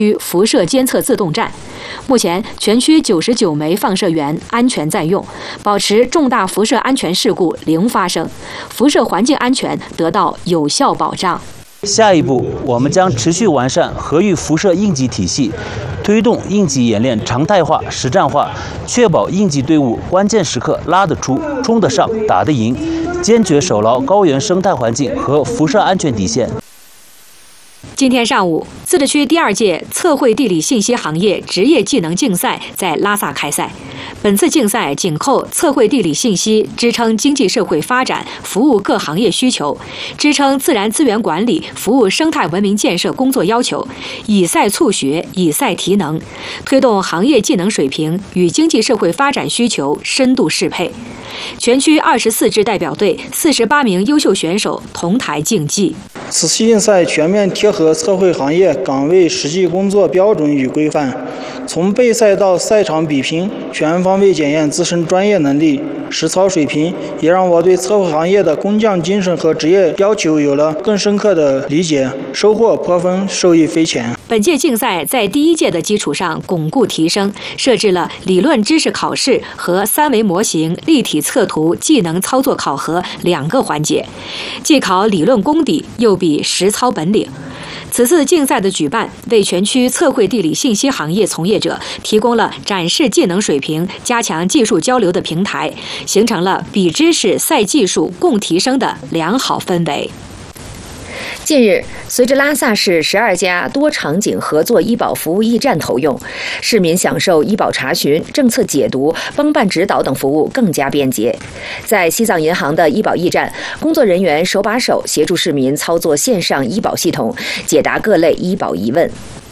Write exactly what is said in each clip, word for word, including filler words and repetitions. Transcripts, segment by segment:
区辐射监测自动站。目前，全区九十九枚放射源安全在用，保持重大辐射安全事故零发生，辐射环境安全得到有效保障。 下一步，我们将持续完善核域辐射应急体系，推动应急演练常态化、实战化，确保应急队伍关键时刻拉得出、冲得上、打得赢，坚决守牢高原生态环境和辐射安全底线。 今天上午，自治区第二届测绘地理信息行业职业技能竞赛在拉萨开赛。本次竞赛紧扣测绘地理信息支撑经济社会发展、服务各行业需求，支撑自然资源管理、服务生态文明建设工作要求，以赛促学，以赛提能，推动行业技能水平与经济社会发展需求深度适配。全区二十四支代表队、四十八名优秀选手同台竞技。 此次竞赛全面贴合测绘行业岗位实际工作标准与规范，从备赛到赛场比拼，全方位检验自身专业能力、实操水平，也让我对测绘行业的工匠精神和职业要求有了更深刻的理解，收获颇丰，受益匪浅。 本届竞赛在第一届的基础上巩固提升，设置了理论知识考试和三维模型立体测图技能操作考核两个环节，既考理论功底，又比实操本领。此次竞赛的举办，为全区测绘地理信息行业从业者提供了展示技能水平、加强技术交流的平台，形成了比知识赛技术共提升的良好氛围。 近日，随着拉萨市十二家多场景合作医保服务驿站投用，市民享受医保查询、政策解读、帮办指导等服务更加便捷。在西藏银行的医保驿站，工作人员手把手协助市民操作线上医保系统，解答各类医保疑问。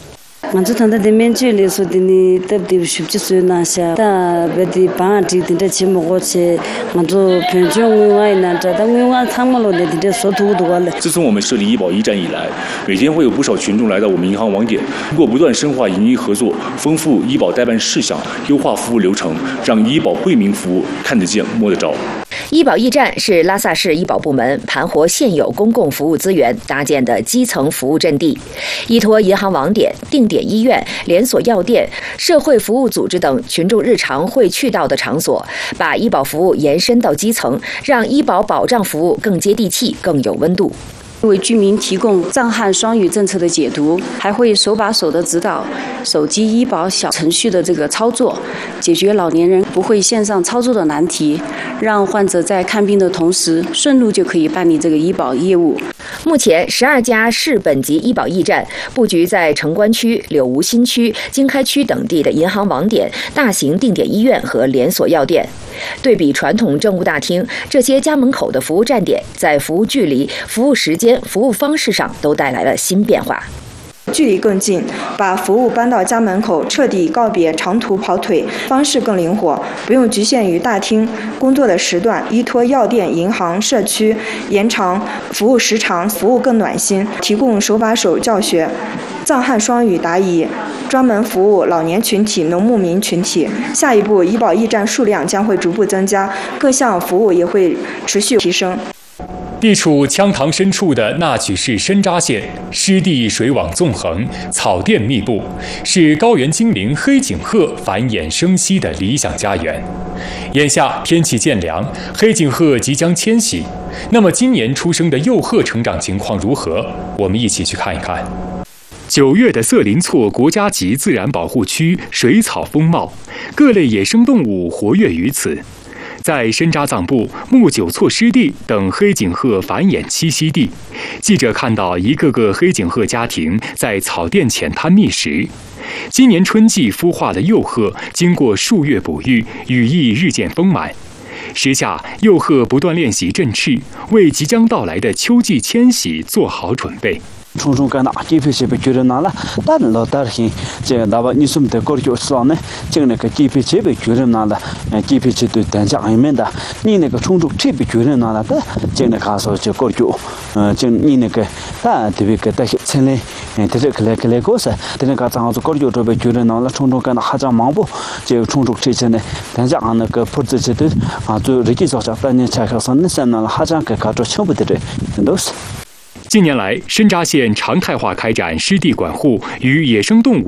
먼저 단다데 면줄에서 되니 답답 쉽지수 나샤 다 베디 바티 된다 지목고체 먼저 변종와이나 자당와 상말로 되데 소투도갈。 自从我们设立医保驿站以来，每天会有不少群众来到我们银行网点，通过不断深化营医合作，丰富医保代办事项，优化服务流程，让医保惠民服务看得见摸得着。 医保驿站是拉萨市医保部门盘活现有公共服务资源搭建的基层服务阵地，依托银行网点、定点医院、连锁药店、社会服务组织等群众日常会去到的场所，把医保服务延伸到基层，让医保保障服务更接地气、更有温度。 为居民提供藏汉双语政策的解读，还会手把手的指导手机医保小程序的这个操作，解决老年人不会线上操作的难题，让患者在看病的同时顺路就可以办理这个医保业务。 目前，十二家市本级医保驿站布局在城关区、柳吴新区、经开区等地的银行网点、大型定点医院和连锁药店。对比传统政务大厅，这些家门口的服务站点，在服务距离、服务时间、服务方式上都带来了新变化。 距离更近，把服务搬到家门口，彻底告别长途跑腿，方式更灵活，不用局限于大厅，工作的时段依托药店、银行、社区延长服务时长，服务更暖心，提供手把手教学。藏汉双语答疑，专门服务老年群体、农牧民群体。下一步，医保驿站数量将会逐步增加，各项服务也会持续提升。 地处羌塘深处的那曲市深扎县，湿地水网纵横，草甸密布，是高原精灵黑颈鹤繁衍生息的理想家园。眼下天气渐凉，黑颈鹤即将迁徙，那么今年出生的幼鹤成长情况如何？我们一起去看一看。九月的色林措国家级自然保护区水草丰茂，各类野生动物活跃于此。在深扎藏布、木九措湿地等黑颈鹤繁衍栖息地，记者看到一个个黑颈鹤家庭在草甸浅滩觅食。今年春季孵化的幼鹤，经过数月哺育，羽翼日渐丰满。时下，幼鹤不断练习振翅，为即将到来的秋季迁徙做好准备。 冲冲干那，这批是被觉得拿了，但老大些，这个哪怕你什么的搞的就是呢，这个那个这批这被觉得拿了，呃，这批是对单价里面的，你那个冲冲这被觉得拿了的，这个卡说就搞就，呃，就你那个，啊，这边个那些城里，呃，这个来个来个是，这个卡上就搞就这被觉得拿了，冲冲干那还在忙不，这个冲冲这些呢，单价那个普子这都啊，就日记早上半年才开始那些拿了还在个卡着全部的这都是。 近年来，深扎县常态化开展湿地管护与野生动物